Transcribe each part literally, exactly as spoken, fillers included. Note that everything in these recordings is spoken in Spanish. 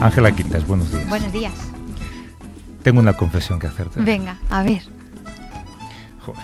Ángela Quintas, buenos días. Buenos días. Tengo una confesión que hacerte. Venga, a ver. Joder.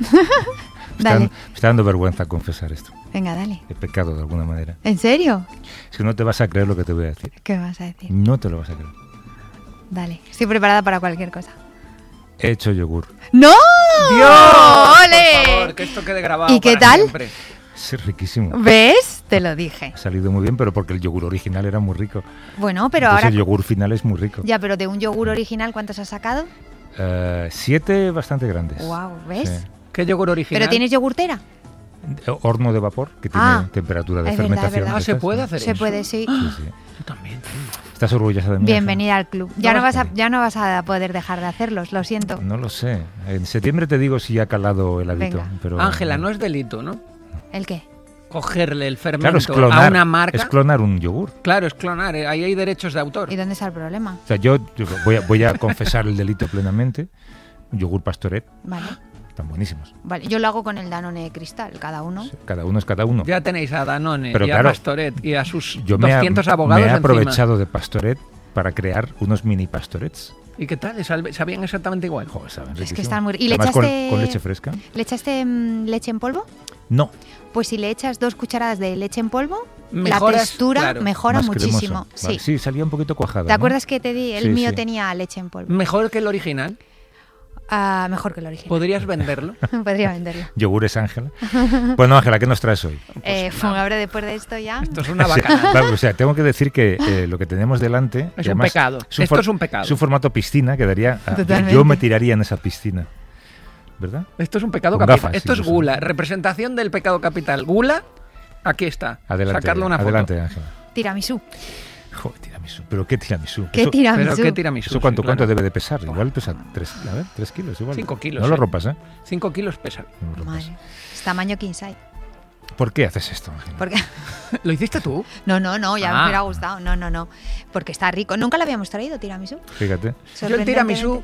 me, está, me está dando vergüenza confesar esto. Venga, dale. He pecado de alguna manera. ¿En serio? Es que no te vas a creer lo que te voy a decir. ¿Qué vas a decir? No te lo vas a creer. Dale, estoy preparada para cualquier cosa. He hecho yogur. ¡No! ¡Dios! ¡Ole! Por favor, que esto quede grabado. ¿Y qué para tal? Siempre. Es riquísimo. ¿Ves? Te lo dije. Ha salido muy bien, pero porque el yogur original era muy rico. Bueno, pero Entonces ahora... el yogur final es muy rico. Ya, pero de un yogur original, ¿cuántos has sacado? Uh, siete bastante grandes. Wow, ¿ves? Sí. ¿Qué yogur original? ¿Pero tienes yogurtera? Horno de vapor, que tiene Ah, temperatura de es verdad, fermentación. es verdad. Ah, ¿se ¿Estás? puede hacer Se eso? puede, sí. Sí, sí. Yo también. ¿Estás orgullosa de mí? Bienvenida al club. Ya No, no, vas a, sí. ya no vas a poder dejar de hacerlos, lo siento. No lo sé. En septiembre te digo si ha calado el hábito. Venga. Pero Ángela, no es delito, ¿no? ¿El qué? Cogerle el Claro, fermento es clonar, a una marca. es clonar un yogur. Claro, es clonar. eh, Ahí hay derechos de autor. ¿Y dónde está el problema? O sea, yo, yo voy, a, voy a confesar el delito plenamente. Un yogur Pastoret, Vale. están buenísimos. Vale, yo lo hago con el Danone Cristal, cada uno. Sí, cada uno es cada uno. Ya tenéis a Danone Pero y claro, a Pastoret y a sus Yo me, ha- doscientos abogados me he encima. aprovechado de Pastoret para crear unos mini Pastorets. ¿Y qué tal? ¿Sal- ¿Sabían exactamente igual? Joder, saben Es que riquísimo. están muy... ¿Y le Además, echaste... con, con leche fresca. ¿Le echaste mm, leche en polvo? No, Pues si le echas dos cucharadas de leche en polvo, Mejoras, la textura claro, mejora más muchísimo. cremoso. Vale, Sí. sí, salía un poquito cuajado. ¿Te ¿no? acuerdas que te di? El Sí, mío sí. tenía leche en polvo. Mejor que el original. Ah, mejor que el original. ¿Podrías venderlo? Podría venderlo. Yogures Ángela. Bueno, Ángela, ¿qué nos traes hoy? Eh, ahora después de esto ya... Esto es una O sea, bacana. vale, o sea, tengo que decir que eh, lo que tenemos delante... Es que un además pecado. un Esto for- es un pecado. Es un formato piscina que daría... a- Totalmente. yo me tiraría en esa piscina. ¿Verdad? Esto es un pecado Con capital. gafas, Esto es incluso. gula. Representación del pecado capital. Gula, aquí está. Adelante, Sacarle una foto. adelante, Ángela. Tiramisú. Joder, tiramisú. ¿Pero qué tiramisú? ¿Qué Eso- tiramisú? Pero qué tiramisú. ¿Eso cuánto, sí, cuánto claro. debe de pesar? Igual pesa tres, a ver, tres kilos igual. Cinco kilos, No lo eh. rompas, ¿eh? Cinco kilos pesa. No lo rompas. Madre. Es tamaño king size. ¿Por qué haces esto, Ángela? Porque... ¿Lo hiciste tú? No, no, no, ya Ah. me hubiera gustado. No, no, no. Porque está rico. Nunca lo habíamos traído, tiramisú. Fíjate. Yo el tiramisú...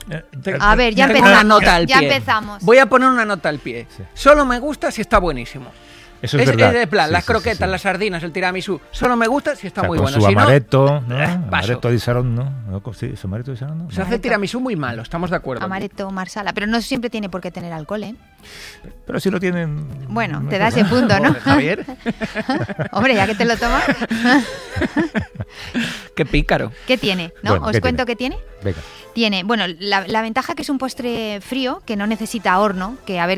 A ver, ya Tengo empezamos. una nota al ya pie. empezamos. Voy a poner una nota al pie. Sí. Solo me gusta si está buenísimo. Eso es, Es, verdad. es de plan, Sí, las sí, sí, croquetas, sí. las sardinas, el tiramisú. Solo me gusta si está O sea, muy con bueno. su Si no, amaretto, ¿no? eh, paso. Amaretto di Sarón, ¿no? ¿No? Sí, su amaretto di Sarón, ¿no? se hace el tiramisú muy malo, estamos de acuerdo. Amaretto, marsala. Pero no siempre tiene por qué tener alcohol, ¿eh? Pero si lo tienen... Bueno, no te es da ese verdad. punto, ¿no? Joder, Javier, Hombre, ya que te lo tomas. qué pícaro. ¿Qué tiene? ¿No? Bueno, ¿Os ¿qué cuento qué tiene? Venga. Tiene, bueno, la, la ventaja que es un postre frío, que no necesita horno, que a ver